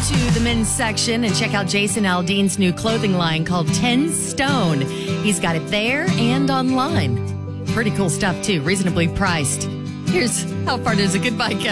to the men's section and check out Jason Aldean's new clothing line called 10 Stone. He's got it there and online. Pretty cool stuff, too. Reasonably priced. Here's How Far Does a Goodbye Go?